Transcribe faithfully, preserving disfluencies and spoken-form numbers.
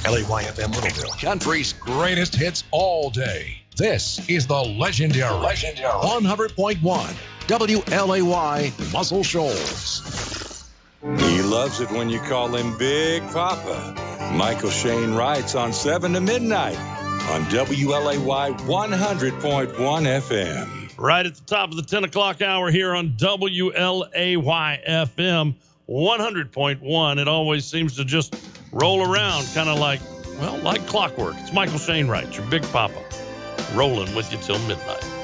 L A Y F M Littleville, country's greatest hits all day. This is the legendary, legendary one hundred point one W L A Y Muscle Shoals. He loves it when you call him Big Papa. Michael Shane writes on seven to midnight on W L A Y one hundred point one F M. Right at the top of the ten o'clock hour here on W L A Y F M one hundred point one. It always seems to just roll around, kind of like, well, like clockwork. It's Michael Shane Wright, your Big Papa, rolling with you till midnight.